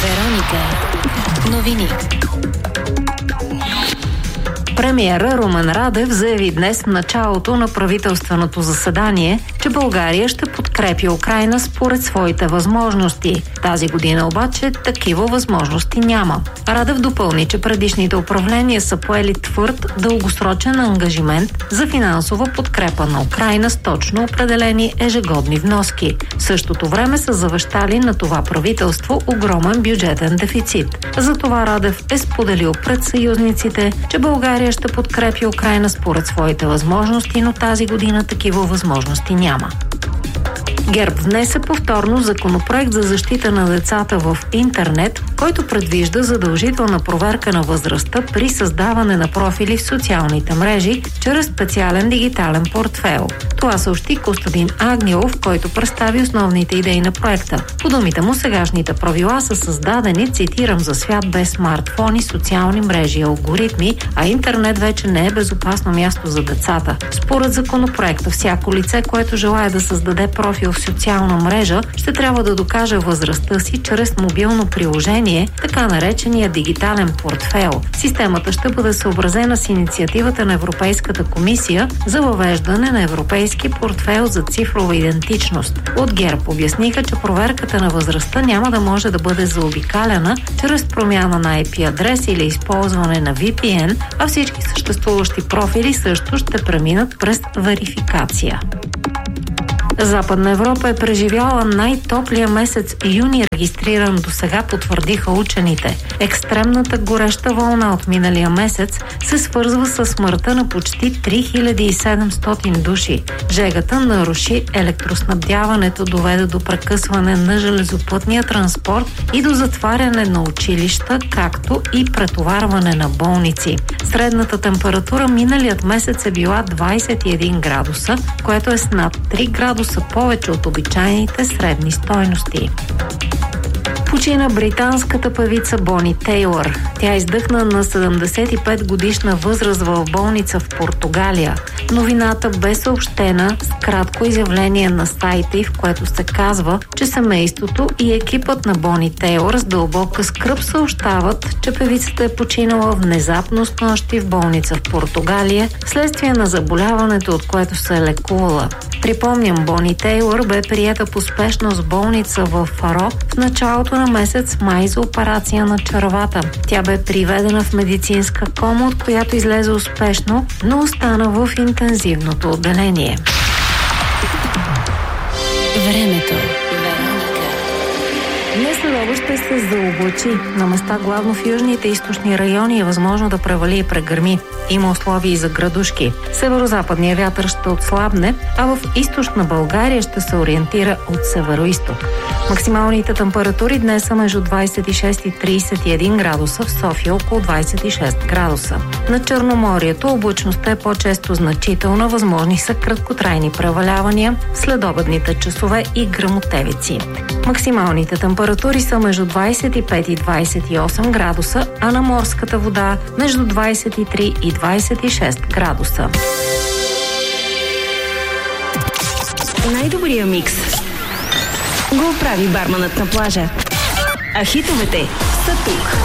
Вероника. Новини. Премиерът Румен Радев заяви днес в началото на правителственото заседание, че България ще подкрепи Украйна според своите възможности. Тази година обаче такива възможности няма. Радев допълни, че предишните управления са поели твърд, дългосрочен ангажимент за финансова подкрепа на Украйна с точно определени ежегодни вноски. В същото време са завещали на това правителство огромен бюджетен дефицит. Затова Радев е споделил пред съюзниците, че България ще подкрепи Украйна според своите възможности, но тази година такива възможности няма. ГЕРБ внесе повторно законопроект за защита на децата в интернет, който предвижда задължителна проверка на възрастта при създаване на профили в социалните мрежи чрез специален дигитален портфейл. Това съобщи Костадин Агнилов, който представи основните идеи на проекта. По думите му, сегашните правила са създадени, цитирам, за свят без смартфони, социални мрежи и алгоритми, а интернет вече не е безопасно място за децата. Според законопроекта, всяко лице, което желае да създаде профил в социална мрежа, ще трябва да докаже възрастта си чрез мобилно приложение, така наречения дигитален портфейл. Системата ще бъде съобразена с инициативата на Европейската комисия за въвеждане на европейски портфейл за цифрова идентичност. От ГЕРБ обясниха, че проверката на възрастта няма да може да бъде заобикаляна чрез промяна на IP адрес или използване на VPN, а всички съществуващи профили също ще преминат през верификация. Западна Европа е преживяла най-топлия месец юни, регистриран досега, потвърдиха учените. Екстремната гореща вълна от миналия месец се свързва с смъртта на почти 3700 души. Жегата наруши електроснабдяването, доведе до прекъсване на железопътния транспорт и до затваряне на училища, както и претоварване на болници. Средната температура миналият месец е била 21 градуса, което е с над 3 градуса повече от обичайните средни стойности. Почина британската певица Бони Тейлър. Тя издъхна на 75 годишна възраст в болница в Португалия. Новината бе съобщена с кратко изявление на сайта й, в което се казва, че семейството и екипът на Бони Тейлър с дълбока скръб съобщават, че певицата е починала внезапно с нощи в болница в Португалия, вследствие на заболяването, от което се е лекувала. Припомням, Бони Тейлър бе приета по спешност в болница в Фаро в началото на месец май за операция на червата. Тя бе приведена в медицинска кома, от която излезе успешно, но остана в интензивното отделение. Времето. Днес следобед ще се заоблачи. На места главно в южните и източни райони е възможно да превали и прегърми. Има условия и за градушки. Северо-западният вятър ще отслабне, а в източна България ще се ориентира от северо-изток. Максималните температури днес са между 26 и 31 градуса, в София около 26 градуса. На Черноморието облачността е по-често значителна, възможни са краткотрайни превалявания, следобедните часове и гръмотевици. Максималните температури са между 25 и 28 градуса, а на морската вода между 23 и 26 градуса. Най-добрия микс го прави барманът на плажа. А хитовете са тук.